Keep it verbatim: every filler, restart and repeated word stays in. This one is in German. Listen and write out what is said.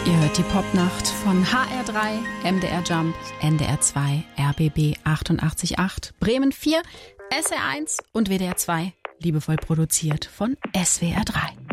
Ihr hört die Popnacht von H R drei, M D R Jump, N D R zwei, R B B achtundachtzig Komma acht, Bremen vier, S R eins und W D R zwei, liebevoll produziert von S W R drei.